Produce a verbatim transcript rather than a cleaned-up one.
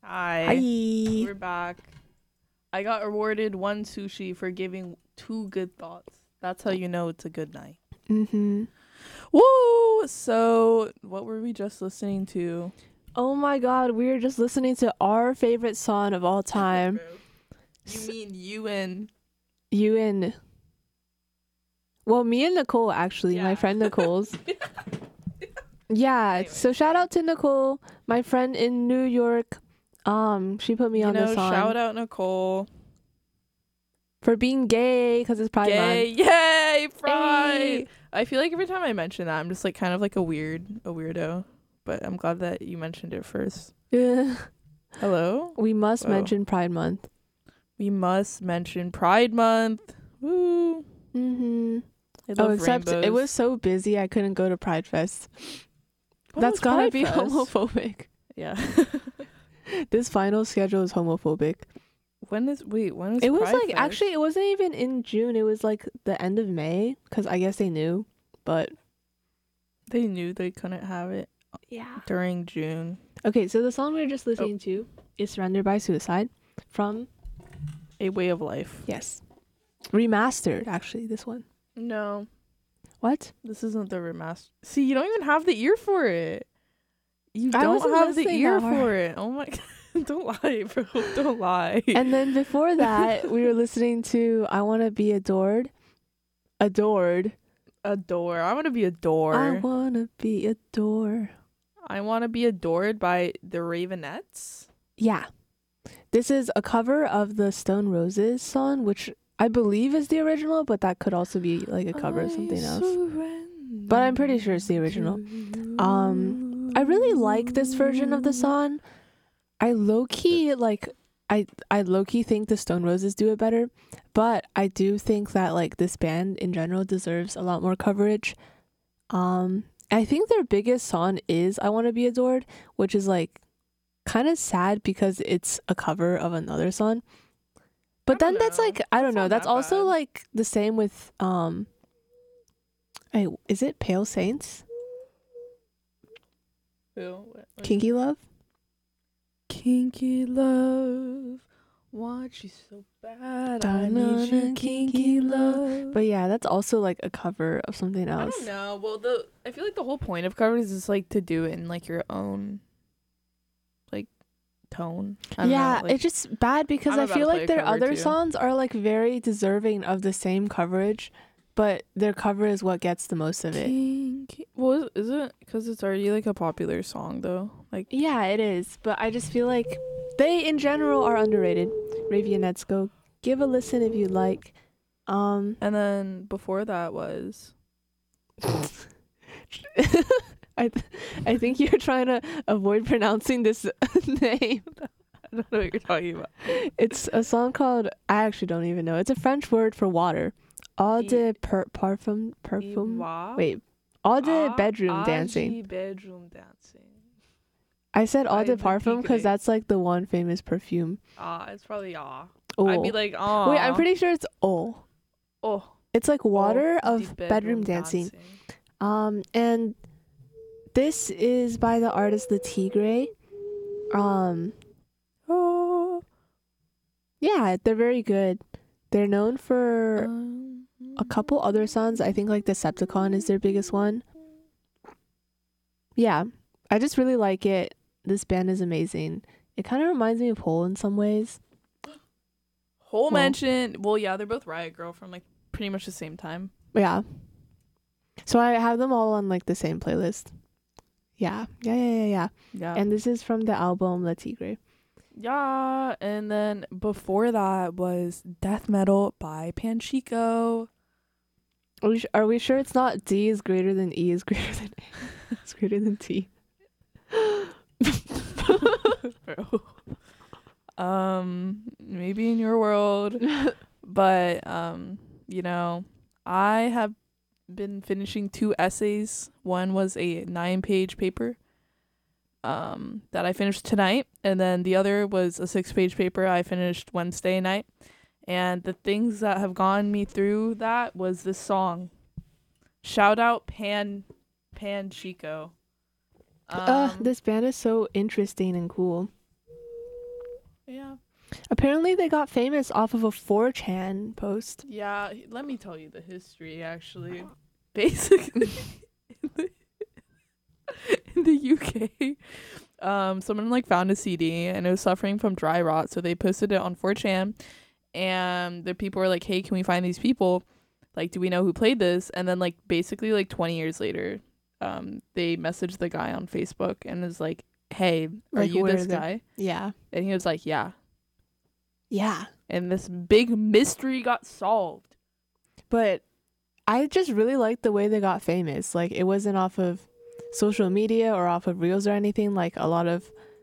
Hi. Hi. We're back. I got awarded one sushi for giving two good thoughts. That's how you know it's a good night. Mm-hmm. Woo! So, what were we just listening to? Oh my god, we were just listening to our favorite song of all time. You mean you and... You and... Well, me and Nicole, actually. Yeah. My friend Nicole's. Yeah, Anyway, so shout out to Nicole, my friend in New York. Um, She put me you on know, the song. shout out Nicole. For being gay, because it's Pride Gay. Month. Yay! Pride! Hey. I feel like every time I mention that, I'm just like kind of like a weird, a weirdo. But I'm glad that you mentioned it first. Uh, Hello? we must Whoa. mention Pride Month. We must mention Pride Month. Woo! Mm-hmm. I Oh, love except rainbows. it was so busy I couldn't go to Pride Fest. What That's was gotta Pride be Fest? homophobic. Yeah. This final schedule is homophobic. When is wait? When is It was Pride like Fest? actually it wasn't even in June. It was like the end of May because I guess they knew. But They knew they couldn't have it yeah. during June. Okay, so the song we were just listening to is "Surrender" by Suicide from A Way of Life. yes, remastered. Actually, this one. No, What? this isn't the remaster. See, you don't even have the ear for it. You I don't wasn't have the listening ear that hard. for it. Oh my god! Don't lie, bro. Don't lie. And then before that, we were listening to "I Want to Be Adored." Adored. Adore. I want to be adored. I wanna be adored. I want to be adored by the Ravenettes. Yeah. This is a cover of the Stone Roses song, which I believe is the original, but that could also be like a cover of something else. But I'm pretty sure it's the original. Um, I really like this version of the song. I low-key, like, I, I low-key think the Stone Roses do it better, but I do think that, like, this band in general deserves a lot more coverage. Um, I think their biggest song is I Want to Be Adored, which is, like, kind of sad because it's a cover of another song. But I don't then that's know. like I don't That's know. not That's that also bad. like the same with um hey, is it Pale Saints? Who? What- what- Kinky Love? Kinky love, want you so bad. I Da-na-na, need your kinky love. But yeah, that's also like a cover of something I else. don't know. Well, the I feel like the whole point of covers is like to do it in like your own, like, tone. I don't Yeah, know, like, it's just bad because I'm I about feel to play like a their cover, other too. songs are like very deserving of the same coverage, but their cover is what gets the most of it. kinky. Well, is, is it because it's already like a popular song though? Like, Yeah, it is, but I just feel like they in general are underrated. Ravionettes, go give a listen if you like. Um, and then before that was I th- I think you're trying to avoid pronouncing this name. I don't know what you're talking about. It's a song called I actually don't even know. It's a French word for water. Eau de per- parfum parfum. Iwa? Wait, eau de Ah, bedroom dancing. Agi bedroom dancing. I said eau I de the parfum because tigre. that's like the one famous perfume. Ah, it's probably ah. Oh, I'd be like, ah. wait, I'm pretty sure it's eau. Oh, It's like water oh, of the bedroom dancing. Um, and this is by the artist Le Tigre. Um, Oh. yeah, they're very good. They're known for Um, a couple other songs. I think like Decepticon is their biggest one. Yeah, I just really like it. This band is amazing. It kind of reminds me of Hole in some ways. Whole Well- mention. Well, yeah, they're both Riot Girl from like pretty much the same time. Yeah. So I have them all on like the same playlist. Yeah, yeah, yeah, yeah, yeah. Yeah. And this is from the album Le Tigre. yeah, and then before that was Death Metal by Panchico. Are we, are we sure it's not D is greater than E is greater than A is greater than T? Bro. um, maybe in your world, but um, you know, I have been finishing two essays. One was a nine-page paper um that I finished tonight, and then the other was a six-page paper I finished Wednesday night. And the things that have gotten me through that was this song. Shout out Pan Pan Chico. Um, uh, this band is so interesting and cool. Apparently, they got famous off of a four chan post. Yeah, let me tell you the history, actually. Basically, in the, in the U K, um, someone like found a C D and it was suffering from dry rot, so they posted it on four chan, and the people were like, "Hey, can we find these people? Like, do we know who played this?" And then, like, basically, like twenty years later, um, they messaged the guy on Facebook and was like, "Hey, are Like, you where this the- guy?" Yeah. And he was like, "Yeah." Yeah. And this big mystery got solved. But I just really liked the way they got famous. Like, it wasn't off of social media or off of reels or anything. Like, a lot of